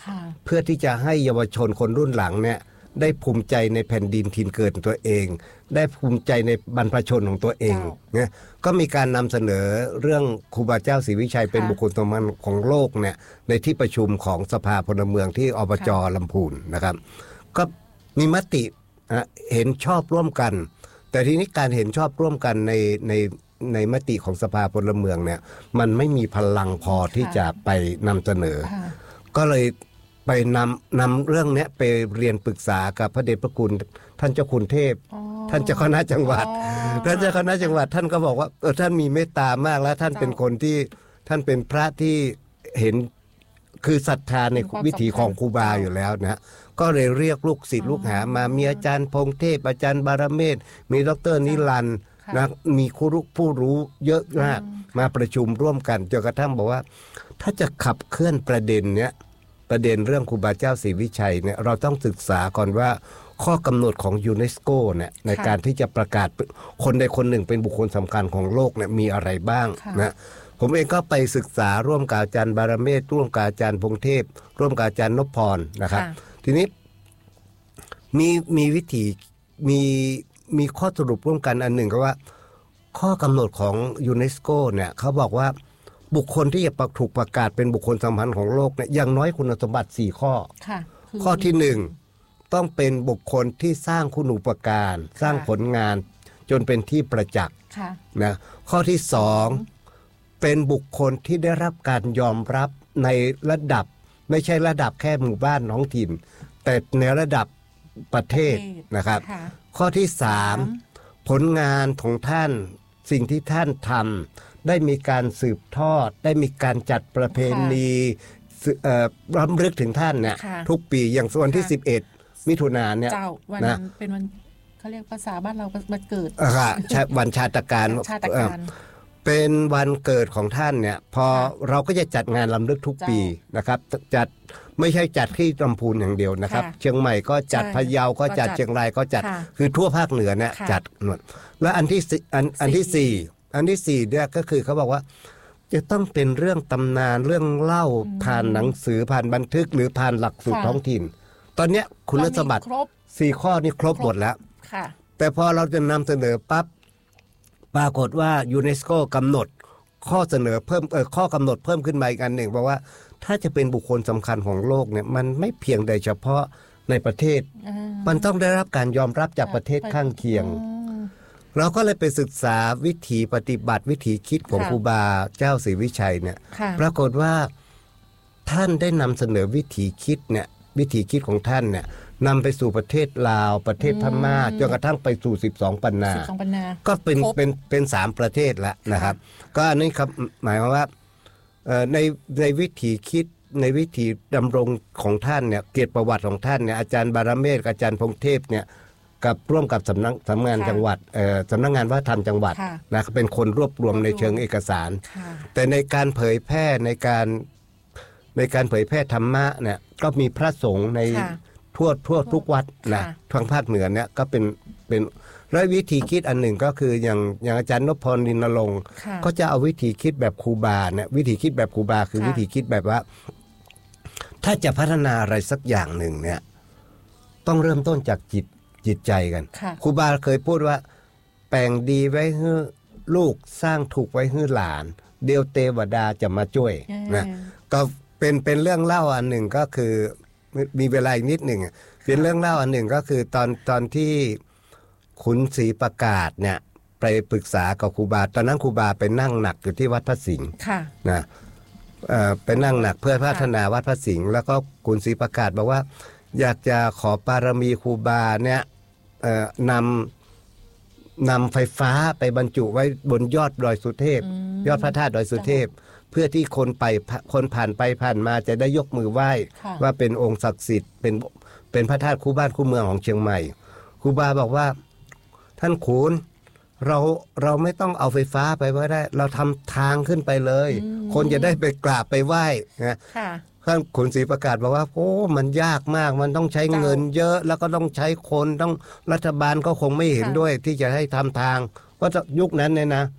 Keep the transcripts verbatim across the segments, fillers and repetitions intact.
เพื่อที่จะให้เยาวชนคนรุ่นหลังเนี่ยได้ภูมิใจในแผ่นดินถิ่นเกิดของตัวเองได้ภูมิใจในบรรพชนของตัวเองเนี่ยก็มีการนำเสนอเรื่องครูบาเจ้าศรีวิชัยเป็นบุคคลสำคัญของโลกเนี่ยในที่ประชุมของสภาพลเมืองที่อบจ.ลำพูนนะครับก็มีมติเห็นชอบร่วมกันแต่ทีนี้การเห็นชอบร่วมกันในในในมติของสภาพลเมืองเนี่ยมันไม่มีพลังพอที่จะไปนำเสนอก็เลยไปนำนำเรื่องนี้ไปเรียนปรึกษากับพระเดชพระคุณท่านเจ้าคุณเทพท่านเจ้าคณะจังหวัดท่านเจ้าคณะจังหวัดท่านก็บอกว่าเออท่านมีเมตตามากแล้วท่านเป็นคนที่ท่านเป็นพระที่เห็นคือศรัทธาในวิถีของครูบาอยู่แล้วนะก็เลยเรียกลูกศิษย์ลูกหามามีอาจารย์พงเทพอาจารย์บารเมศมีดร.นิรันดร์นะมีครูผู้รู้เยอะมากมาประชุมร่วมกันจนกระทั่งบอกว่าถ้าจะขับเคลื่อนประเด็นเนี้ยประเด็นเรื่องครูบาเจ้าศรีวิชัยเนี่ยเราต้องศึกษาก่อนว่าข้อกำหนดของยูเนสโกเนี่ยในการที่จะประกาศคนใดคนหนึ่งเป็นบุคคลสำคัญของโลกเนี่ยมีอะไรบ้างนะผมเองก็ไปศึกษาร่วมกับอาจารย์บารเมศร่วมกับอาจารย์พงเทพร่วมกับอาจารย์นพพรนะครับทีนี้มีมีวิธีมีมีข้อสรุปร่วมกันอันหนึ่งก็ว่าข้อกำหนดของยูเนสโกเนี่ยเขาบอกว่าบุคคลที่จะถูกประกาศเป็นบุคคลสำคัญของโลกเนี่ยอย่างน้อยคุณสมบัติสี่ข้อข้อที่หนึ่งต้องเป็นบุคคลที่สร้างคุณูปการสร้างผลงานจนเป็นที่ประจักษ์นะข้อที่สองเป็นบุคคลที่ได้รับการยอมรับในระดับไม่ใช่ระดับแค่หมู่บ้านท้องถิ่นแต่ในระดับประเทศนะครับข้อที่สามผลงานของท่านสิ่งที่ท่านทำได้มีการสืบทอดได้มีการจัดประเพณีรำลึกถึงท่านเนี่ยทุกปีอย่างส่วนที่สิบเอ็ดมิถุนายนเนี่ยวันนั้นเป็นวันเขาเรียกภาษาบ้านเราวันเกิดวันชาตการเป็นวันเกิดของท่านเนี่ยพอเราก็จะจัดงานรำลึกทุกปีนะครับจัดไม่ใช่จัดที่ลำพูนอย่างเดียวนะครับเชียงใหม่ก็จัดพะเยาก็จัดเชียงรายก็จัดคือทั่วภาคเหนือเนี่ยจัดหมดแล้วอันที่อันอันที่สี่อันที่สี่เนี่ยก็คือเขาบอกว่าจะต้องเป็นเรื่องตำนานเรื่องเล่าผ่านหนังสือผ่านบันทึกหรือผ่านหลักสูตรท้องถิ่นตอนเนี้ยคุณสมบัติสี่ข้อนี้ครบหมดแล้วแต่พอเราจะนำเสนอปั๊บปรากฏว่ายูเนสโกกำหนดข้อเสนอเพิ่มเออข้อกำหนดเพิ่มขึ้นมาอีกอันหนึ่งบอกว่าถ้าจะเป็นบุคคลสำคัญของโลกเนี่ยมันไม่เพียงแต่เฉพาะในประเทศมันต้องได้รับการยอมรับจากประเทศข้างเคียงเราก็เลยไปศึกษาวิถีปฏิบัติวิถีคิดของครูบาเจ้าศรีวิชัยเนี่ยปรากฏว่าท่านได้นำเสนอวิถีคิดเนี่ยวิถีคิดของท่านเนี่ยนำไปสู่ประเทศลาวประเทศพม่าจนกระทั่งไปสู่สิบสองปันนาก็เป็นเป็นเป็นสามประเทศแล้วนะครับก็อันนี้ครับหมายความว่าในในวิถีคิดในวิถีดำรงของท่านเนี่ยเกียรติประวัติของท่านเนี่ยอาจารย์บารเมศอาจารย์พงเทพเนี่ยกับร่วมกับสำนักสำนักงานจังหวัดสำนักงานวัฒนธรรมจังหวัดนะเป็นคนรวบรวมในเชิงเอกสารแต่ในการเผยแพร่ในการในการเผยแพร่ธรรมะเนี่ยก็มีพระสงฆ์ในทั่วทั่วทุกวัดนะทางภาคเหนือเนี่ยก็เป็นเป็นและวิธีคิดอันหนึ่งก็คืออย่างอย่างอาจารย์นพพร นินลงค์ก็จะเอาวิธีคิดแบบครูบาเนี่ยวิธีคิดแบบครูบาคือวิธีคิดแบบว่าถ้าจะพัฒนาอะไรสักอย่างหนึ่งเนี่ยต้องเริ่มต้นจากจิตจิตใจกันครูบาเคยพูดว่าแปลงดีไว้ให้ลูกสร้างถูกไว้ให้หลานเดียวเทวดาจะมาช่วยนะก็เป็นเป็นเรื่องเล่าอันหนึ่งก็คือมีเวลาอีกนิดหนึ่งเป็นเรื่องเล่าอันหนึ่งก็คือตอนตอนที่ขุนศรีประกาศเนี่ยไปปรึกษากับครูบาตอนนั้นครูบาไปนั่งหนักอยู่ที่วัดพระสิงห์นะไปนั่งหนักเพื่อพัฒนาวัดพระสิงห์แล้วก็ขุนศรีประกาศบอกว่าอยากจะขอปารมีครูบาเนี่ยนำนำไฟฟ้าไปบรรจุไว้บนยอดดอยสุเทพยอดพระธาตุดอยสุเทพเพื่อที่คนไปคนผ่านไปผ่านมาจะได้ยกมือไหว้ว่าเป็นองค์ศักดิ์สิทธิ์เป็นเป็นพระธาตุคู่บ้านคู่เมืองของเชียงใหม่ครูบาบอกว่าท่านขุนเราเราไม่ต้องเอาไฟฟ้าไปก็ได้เราทำทางขึ้นไปเลยคนจะได้ไปกราบไปไหว้นะท่านขุนศรีประกาศบอกว่าโอ้มันยากมากมันต้องใช้เงินเยอะแล้วก็ต้องใช้คนต้องรัฐบาลก็คงไม่เห็นด้วยที่จะให้ทำทางเพราะยุคนั้นเนี่ยนะ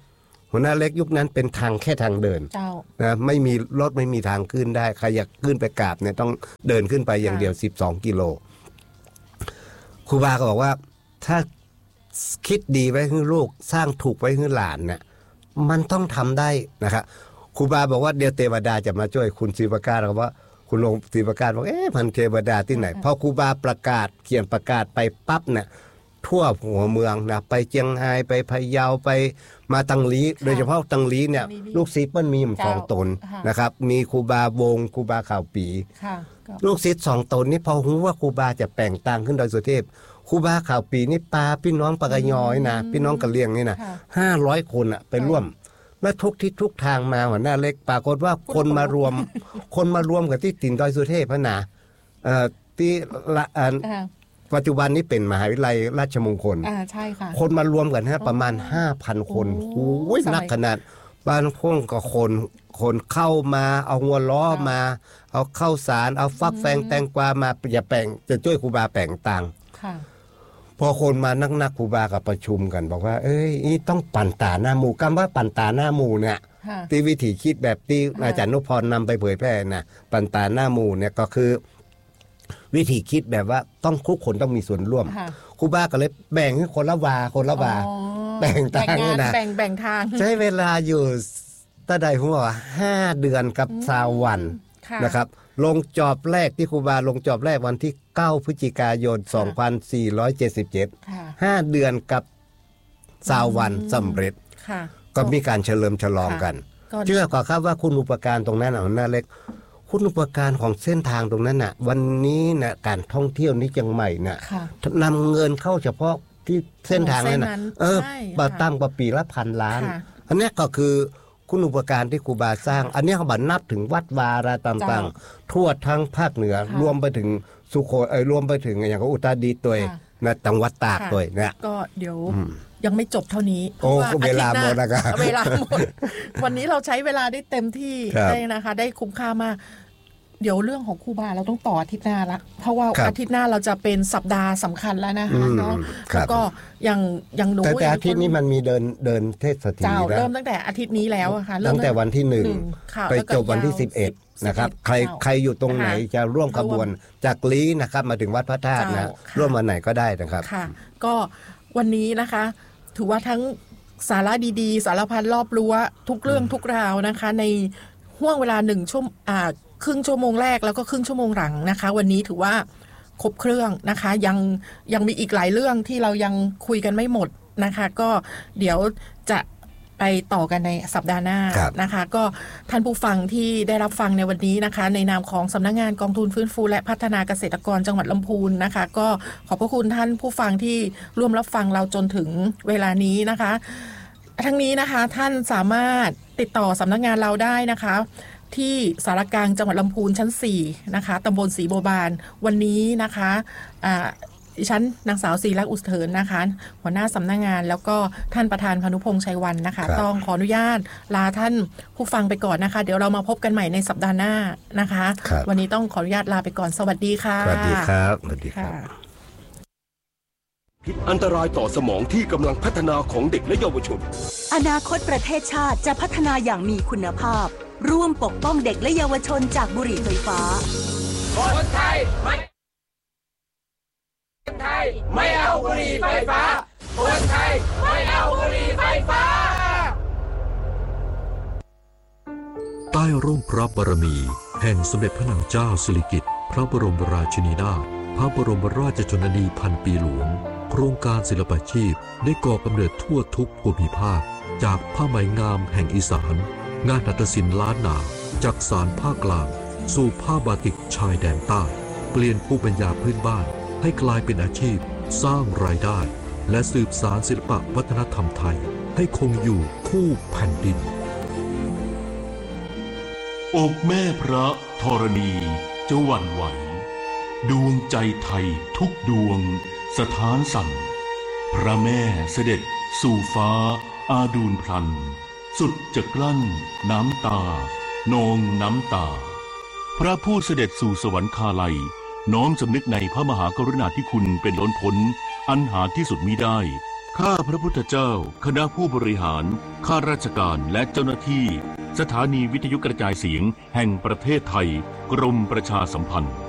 หัวหน้าเล็กยุคนั้นเป็นทางแค่ทางเดินนะไม่มีรถไม่มีทางขึ้นได้ใครอยากขึ้นไปกราบเนี่ยต้องเดินขึ้นไปอย่างเดียวสิบสองกิโลครูบาก็บอกว่าถ้าคิดดีไว้ให้ลูกสร้างถูกไว้ให้หลานเนี่ยมันต้องทำได้นะครับครูบาบอกว่าเดี๋ยวเทวดาจะมาช่วยคุณศิวกาเราว่าคุณหลวงศิวกาบอกเอ๊ะพันเทวดาที่ไหนพอครูบาประกาศเขียนประกาศไปปั๊บเนี่ยทั่วหัวเมืองนะไปเชียงรายไปพะเยาไปมาตังลีโดยเฉพาะตังลีเนี่ยลูกศิษย์เปิ้ลมีสองตนนะครับมีครูบาวงครูบาข่าวปีลูกศิษย์สองตนนี่พอรู้ว่าครูบาจะแปลงตังขึ้นดอยสุเทพครูบาข่าวปีนี่ปาพี่น้องปากยอยนะพี่น้องกะเลียงนี่นะห้าร้อยคนอะไปร่วมและทุกทิศทุกทางมาหัวหน้าเล็กปรากฏว่าคนมารวมคนมารวมกับที่ถิ่นดอยสุเทพพะนะที่ปัจจุบันนี้เป็นมหาวิทยาลัยราชมงคลอ่าใช่ค่ะคนมารวมกันฮะประมาณ ห้าพัน คนโอ้ยนักขนาดบ้านพวกก็คนคนเข้ามาเอางัวล้อมาเอาข้าวสารเอาฟักแฟงแตงกวามาอย่าแปลงจะช่วยครูบาแปลงตังพอคนมานักนักครูบากับประชุมกันบอกว่าเอ้ยนี่ต้องปั่นตาหน้าหมู่คำว่าปั่นตาหน้าหมู่เนี่ยที่วิธีคิดแบบที่อาจารย์นุพรนำไปเผยแพร่นะปั่นตาหน้าหมู่เนี่ยก็คือวิธีคิดแบบว่าต้องทุกคนต้องมีส่วนร่วมครูบาก็เลยแบ่งให้คนละวาคนละวาแบ่งทางนี่นะแบ่งแบ่งทางใช้เวลาอยู่ตั้งแต่ผมบอกว่าห้าเดือนกับสามวันนะครับลงจอบแรกที่ครูบาลงจอบแรกวันที่เก้าพฤศจิกายนสองพันสี่ร้อยเจ็ดสิบเจ็ดห้าเดือนกับสามวันสำเร็จก็มีการเฉลิมฉลองกันเชื่อก่อนครับว่าคุณอุปการตรงนั้นน่าเล็กคุณอุปการของเส้นทางตรงนั้นน่ะวันนี้น่ะการท่องเที่ยวนี้จังใหม่น่ะนำเงินเข้าเฉพาะที่เส้นทางนั้นน่ะเออปตั้งประปีละพันล้านอันนี้ก็คือคุณอุปการที่ครูบาสร้างอันนี้เขาบันนับถึงวัดวาราต่างๆทั่วทั้งภาคเหนือรวมไปถึงสุโขทัยรวมไปถึงอย่างของอุตรดิตถ์ตัวนะจังหวัดตากตัวเนี่ยก็เดี๋ยวยังไม่จบเท่านี้โอ้เวลาหมดนะครับเวลาหมดวันนี้เราใช้เวลาได้เต็มที่ได้นะคะได้คุ้มค่ามากเดี๋ยวเรื่องของครูบาเราต้องต่ออาทิตย์หน้าละเพราะว่าอาทิตย์หน้าเราจะเป็นสัปดาห์สำคัญแล้วนะคะเนาะแล้วก็ยังยังรู้แต่อาทิตย์นี้มันมีเดินเดินเทศทีแล้วเริ่มตั้งแต่อาทิตย์นี้แล้วค่ะตั้งแต่วันที่หนึ่งไปจบวันที่สิบเอ็ดนะครับใครใครอยู่ตรงไหนจะร่วมขบวนจากลี้นะครับมาถึงวัดพระธาตุนะร่วมวันไหนก็ได้นะครับค่ะก็วันนี้นะคะถือว่าทั้งสาระดีๆสารพันรอบรั้วทุกเรื่องทุกราวนะคะในห่วงเวลาหนึ่งชั่วอ่าครึ่งชั่วโมงแรกแล้วก็ครึ่งชั่วโมงหลังนะคะวันนี้ถือว่าครบเครื่องนะคะยังยังมีอีกหลายเรื่องที่เรายังคุยกันไม่หมดนะคะก็เดี๋ยวจะไปต่อกันในสัปดาห์หน้านะคะก็ท่านผู้ฟังที่ได้รับฟังในวันนี้นะคะในนามของสำนักงานกองทุนฟื้นฟูและพัฒนาเกษตรกรจังหวัดลำพูนนะคะก็ขอบพระคุณท่านผู้ฟังที่ร่วมรับฟังเราจนถึงเวลานี้นะคะทั้งนี้นะคะท่านสามารถติดต่อสำนักงานเราได้นะคะที่สารกลางจังหวัดลำพูนชั้นสี่นะคะตำบลศรีบัวบานวันนี้นะคะอ่าดิฉันนางสาวศรีลักษณ์อุสเถินนะคะหัวหน้าสำนักงานแล้วก็ท่านประธานพานุพงษ์ชัยวันนะคะต้องขออนุญาตลาท่านผู้ฟังไปก่อนนะคะเดี๋ยวเรามาพบกันใหม่ในสัปดาห์หน้านะคะวันนี้ต้องขออนุญาตลาไปก่อนสวัสดีค่ะสวัสดีครับสวัสดีครับพิษอันตรายต่อสมองที่กำลังพัฒนาของเด็กและเยาวชนอนาคตประเทศชาติจะพัฒนาอย่างมีคุณภาพร่วมปกป้องเด็กและเยาวชนจากบุหรี่ไฟฟ้าคนไทยไม่คนไทยไม่เอาบุหรี่ไฟฟ้าคนไทยไม่เอาบุหรี่ไฟฟ้าใต้ร่มพระบารมีแห่งสมเด็จพระนางเจ้าสิริกิติ์พระบรมราชินีนาถพระบรมราชชนนีพันปีหลวงโครงการศิลปาชีพได้ก่อกำเนิดทั่วทุกภูมิภาคจากผ้าไหมงามแห่งอีสานงานหัตถศิลป์ล้านนาจากสารภาคกลางสู่ผ้าบาติกชายแดนใต้เปลี่ยนภูมิปัญญาพื้นบ้านให้กลายเป็นอาชีพสร้างรายได้และสืบสานศิลปวัฒนธรรมไทยให้คงอยู่คู่แผ่นดินอกแม่พระธรณีจะหวั่นไหวดวงใจไทยทุกดวงสถานสั่นพระแม่เสด็จสู่ฟ้าอาดูลพลันสุดจะกลั้นน้ำตานองน้ำตาพระผู้เสด็จสู่สวรรคาลัยน้อมสำนึกในพระมหากรุณาธิคุณเป็นล้นพ้นอันหาที่สุดมิได้ข้าพระพุทธเจ้าคณะผู้บริหารข้าราชการและเจ้าหน้าที่สถานีวิทยุกระจายเสียงแห่งประเทศไทยกรมประชาสัมพันธ์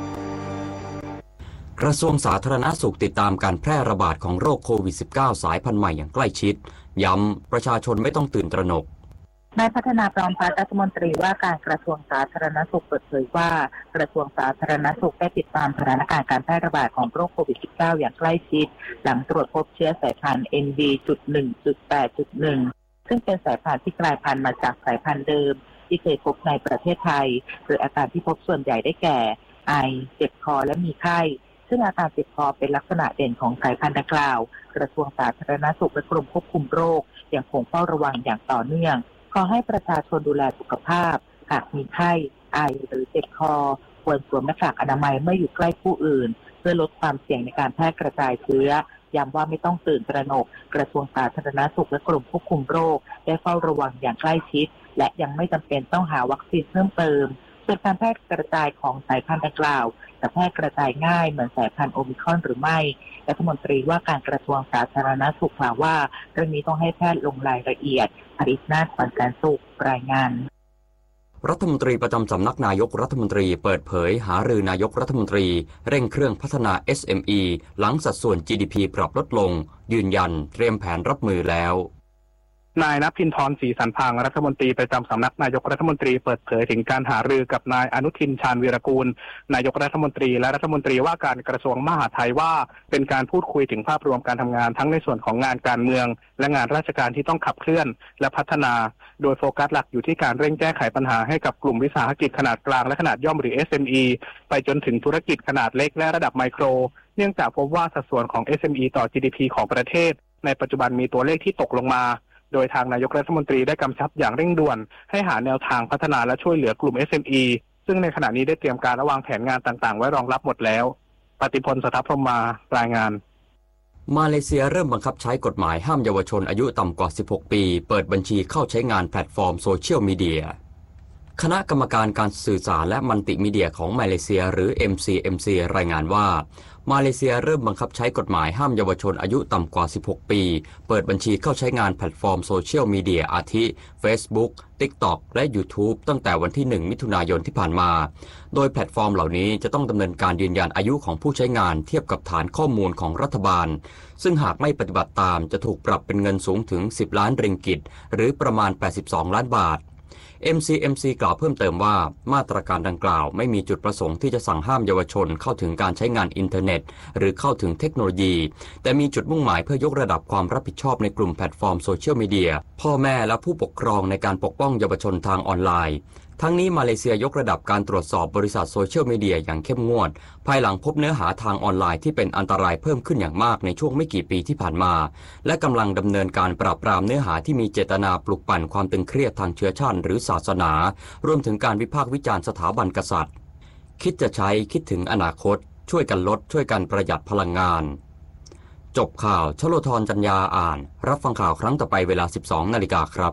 กระทรวงสาธารณสุขติดตามการแพร่ระบาดของโรคโควิด สิบเก้า สายพันธุ์ใหม่อย่างใกล้ชิดย้ำประชาชนไม่ต้องตื่นตระหนกนายพัฒนาพร้อมพัฒน์รัฐมนตรีว่าการกระทรวงสาธารณสุขเปิดเผยว่ากระทรวงสาธารณสุขได้ติดตามสถานการณ์การแพร่ระบาดของโรคโควิด สิบเก้า อย่างใกล้ชิดหลังตรวจพบเชื้อสายพันธุ์ เอ็น บี จุด หนึ่ง จุด แปด จุด หนึ่ง ซึ่งเป็นสายพันธุ์ที่กลายพันธุ์มาจากสายพันธุ์เดิมที่เคยพบในประเทศไทยโดยอาการที่พบส่วนใหญ่ได้แก่ไอเจ็บคอและมีไข้ซึ่งอาการเจ็บคอเป็นลักษณะเด่นของสายพันธุ์ดังกล่าวกระทรวงสาธารณสุขและกรมควบคุมโรคยังคงเฝ้าระวังอย่างต่อเนื่องขอให้ประชาชนดูแลสุขภาพหากมีไข้ไอหรือเจ็บคอควรสวมหน้ากากอนามัยเมื่ออยู่ใกล้ผู้อื่นเพื่อลดความเสี่ยงในการแพร่กระจายเชื้อย้ำว่าไม่ต้องตื่นตระหนกกระทรวงสาธารณสุขและกรมควบคุมโรคได้เฝ้าระวังอย่างใกล้ชิดและยังไม่จำเป็นต้องหาวัคซีนเพิ่มเติมส่วนการแพร่กระจายของสายพันธุ์ดังกล่าวจะแพร่กระจายง่ายเหมือนสายพันธุ์โอมิครอนหรือไม่รัฐมนตรีว่าการกระทรวงสาธารณสุขกล่าวว่าเรื่องนี้ต้องให้แพทย์ลงรายละเอียดอริศนาถขวัญการสุขรายงานรัฐมนตรีประจำสำนักนายกรัฐมนตรีเปิดเผยหารือนายกรัฐมนตรีเร่งเครื่องพัฒนา เอส เอ็ม อี หลังสัดส่วน จี ดี พี ปรับลดลงยืนยันเตรียมแผนรับมือแล้วนายณภินทร์ ศรีสันพังรัฐมนตรีประจำสำนักนายกรัฐมนตรีเปิดเผยถึงการหารือกับนายอนุทินชาญวีรกูลนายกรัฐมนตรีและรัฐมนตรีว่าการกระทรวงมหาดไทยว่าเป็นการพูดคุยถึงภาพรวมการทำงานทั้งในส่วนของงานการเมืองและงานราชการที่ต้องขับเคลื่อนและพัฒนาโดยโฟกัสหลักอยู่ที่การเร่งแก้ไขปัญหาให้กับกลุ่มวิสาหกิจขนาดกลางและขนาดย่อมหรือ เอส เอ็ม อี ไปจนถึงธุรกิจขนาดเล็กและระดับไมโครเนื่องจากพบว่าสัดส่วนของ เอส เอ็ม อี ต่อ จี ดี พี ของประเทศในปัจจุบันมีตัวเลขที่ตกลงมาโดยทางนายกรัฐมนตรีได้กำชับอย่างเร่งด่วนให้หาแนวทางพัฒนาและช่วยเหลือกลุ่ม เอส เอ็ม อี ซึ่งในขณะนี้ได้เตรียมการและวางแผนงานต่างๆไว้รองรับหมดแล้วปฏิพล สทัพพรหมารายงานมาเลเซียเริ่มบังคับใช้กฎหมายห้ามเยาวชนอายุต่ำกว่าสิบหกปีเปิดบัญชีเข้าใช้งานแพลตฟอร์มโซเชียลมีเดียคณะกรรมการการสื่อสารและมัลติมีเดียของมาเลเซียหรือ เอ็ม ซี เอ็ม ซี รายงานว่ามาเลเซียเริ่มบังคับใช้กฎหมายห้ามเยาวชนอายุต่ำกว่าสิบหกปีเปิดบัญชีเข้าใช้งานแพลตฟอร์มโซเชียลมีเดียอาทิ Facebook TikTok และ YouTube ตั้งแต่วันที่หนึ่งมิถุนายนที่ผ่านมาโดยแพลตฟอร์มเหล่านี้จะต้องดำเนินการยืนยันอายุของผู้ใช้งานเทียบกับฐานข้อมูลของรัฐบาลซึ่งหากไม่ปฏิบัติตามจะถูกปรับเป็นเงินสูงถึงสิบล้านริงกิตหรือประมาณแปดสิบสองล้านบาทเอ็ม ซี เอ็ม ซี กล่าวเพิ่มเติมว่ามาตรการดังกล่าวไม่มีจุดประสงค์ที่จะสั่งห้ามเยาวชนเข้าถึงการใช้งานอินเทอร์เน็ตหรือเข้าถึงเทคโนโลยีแต่มีจุดมุ่งหมายเพื่อยกระดับความรับผิดชอบในกลุ่มแพลตฟอร์มโซเชียลมีเดียพ่อแม่และผู้ปกครองในการปกป้องเยาวชนทางออนไลน์ทั้งนี้มาเลเซียยกระดับการตรวจสอบบริษัทโซเชียลมีเดียอย่างเข้มงวดภายหลังพบเนื้อหาทางออนไลน์ที่เป็นอันตรายเพิ่มขึ้นอย่างมากในช่วงไม่กี่ปีที่ผ่านมาและกำลังดำเนินการปราบปรามเนื้อหาที่มีเจตนาปลุกปั่นความตึงเครียดทางเชื้อชาติหรือศาสนารวมถึงการวิพากษ์วิจารณ์สถาบันกษัตริย์คิดจะใช้คิดถึงอนาคตช่วยกันลดช่วยกันประหยัดพลังงานจบข่าวชโลธรจัญญาอ่านรับฟังข่าวครั้งต่อไปเวลา สิบสองนาฬิกาครับ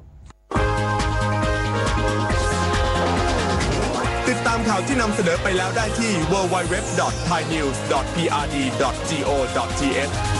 ติดตามข่าวที่นำเสนอไปแล้วได้ที่ ดับเบิลยู ดับเบิลยู ดับเบิลยู ดอท ไทยนิวส์ ดอท พี อาร์ ดี ดอท จี โอ ดอท ที เอช